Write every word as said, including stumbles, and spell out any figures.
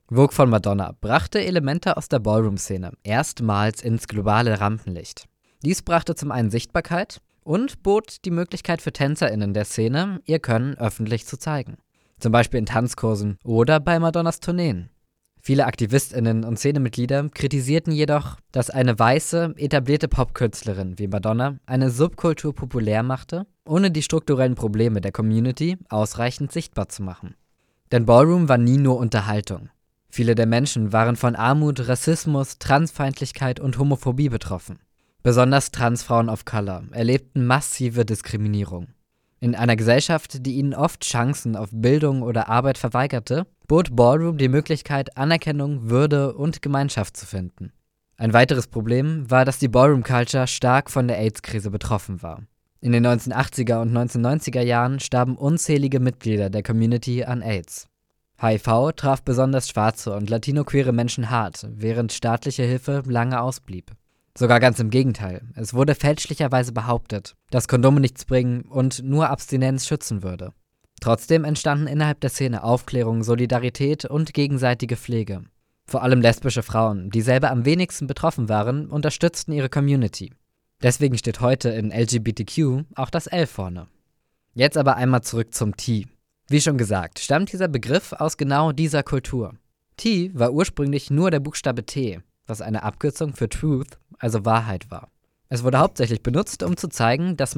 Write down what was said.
Vogue von Madonna brachte Elemente aus der Ballroom-Szene erstmals ins globale Rampenlicht. Dies brachte zum einen Sichtbarkeit und bot die Möglichkeit für TänzerInnen der Szene, ihr Können öffentlich zu zeigen. Zum Beispiel in Tanzkursen oder bei Madonnas Tourneen. Viele AktivistInnen und Szenemitglieder kritisierten jedoch, dass eine weiße, etablierte Popkünstlerin wie Madonna eine Subkultur populär machte, ohne die strukturellen Probleme der Community ausreichend sichtbar zu machen. Denn Ballroom war nie nur Unterhaltung. Viele der Menschen waren von Armut, Rassismus, Transfeindlichkeit und Homophobie betroffen. Besonders Transfrauen of Color erlebten massive Diskriminierung. In einer Gesellschaft, die ihnen oft Chancen auf Bildung oder Arbeit verweigerte, bot Ballroom die Möglichkeit, Anerkennung, Würde und Gemeinschaft zu finden. Ein weiteres Problem war, dass die Ballroom-Culture stark von der AIDS-Krise betroffen war. In den neunzehnhundertachtziger und neunzehnhundertneunziger Jahren starben unzählige Mitglieder der Community an AIDS. H I V traf besonders schwarze und latino-queere Menschen hart, während staatliche Hilfe lange ausblieb. Sogar ganz im Gegenteil, es wurde fälschlicherweise behauptet, dass Kondome nichts bringen und nur Abstinenz schützen würde. Trotzdem entstanden innerhalb der Szene Aufklärung, Solidarität und gegenseitige Pflege. Vor allem lesbische Frauen, die selber am wenigsten betroffen waren, unterstützten ihre Community. Deswegen steht heute in L G B T Q auch das L vorne. Jetzt aber einmal zurück zum T. Wie schon gesagt, stammt dieser Begriff aus genau dieser Kultur. T war ursprünglich nur der Buchstabe T, was eine Abkürzung für Truth, also Wahrheit war. Es wurde hauptsächlich benutzt, um zu zeigen, dass